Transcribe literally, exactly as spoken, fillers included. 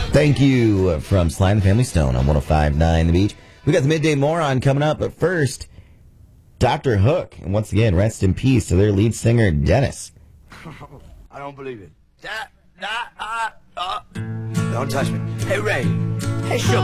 Thank you from Sly and the Family Stone on one oh five point nine The Beach. We got the Midday Moron coming up, but first, Doctor Hook. And once again, rest in peace to their lead singer, Dennis. I don't believe it. Da, da, uh, uh. Don't touch me. Hey, Ray. Hey, Sugar.